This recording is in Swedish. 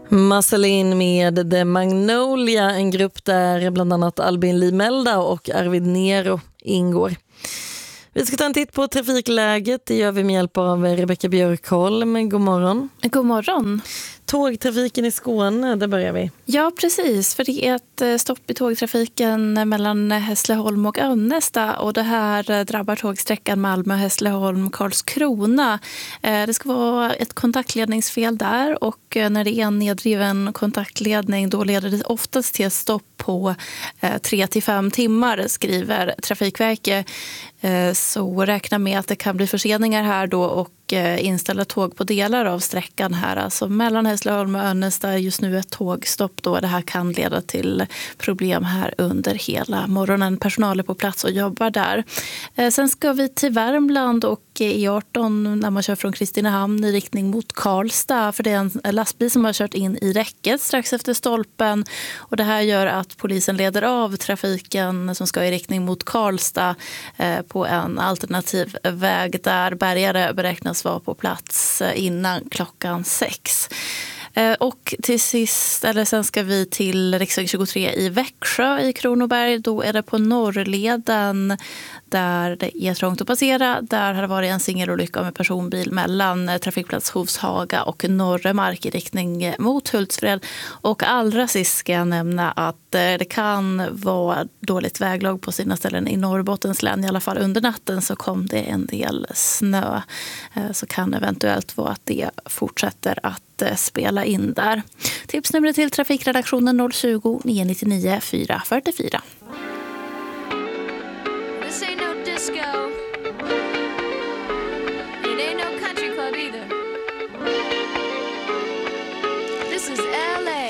Marceline med The Magnolia, en grupp där bland annat Albin Limelda och Arvid Nero ingår. Vi ska ta en titt på trafikläget. Det gör vi med hjälp av Rebecka Björkholm. God morgon. God morgon. Tågtrafiken i Skåne, där börjar vi. Ja, precis. För det är ett stopp i tågtrafiken mellan Hässleholm och Önnesta. Och det här drabbar tågsträckan Malmö-Hässleholm-Karlskrona. Det ska vara ett kontaktledningsfel där. Och när det är en nedriven kontaktledning då leder det oftast till ett stopp på 3-5 timmar, skriver Trafikverket. Så räkna med att det kan bli förseningar här då och inställa tåg på delar av sträckan här. Alltså mellan Hässleholm och Önnesta är just nu ett tågstopp då. Det här kan leda till problem här under hela morgonen. Personal är på plats och jobbar där. Sen ska vi till Värmland och E18 när man kör från Kristinehamn i riktning mot Karlstad. För det är en lastbil som har kört in i räcket strax efter stolpen. Och det här gör att polisen leder av trafiken som ska i riktning mot Karlstad på en alternativ väg där bärgare beräknas vara på plats innan klockan 6. Och till sist, eller sen ska vi till riksväg 23 i Växjö i Kronoberg. Då är det på Norrleden där det är trångt att passera. Där har det varit en singelolycka med personbil mellan trafikplats Hovshaga och Norremark i riktning mot Hultsfred. Och allra sist ska jag nämna att det kan vara dåligt väglag på sina ställen i Norrbottens län. I alla fall under natten så kom det en del snö. Så kan eventuellt vara att det fortsätter att spela in där. Tipsnumret till trafikredaktionen 020-999 444. This ain't no disco. It ain't no country club either. This is LA.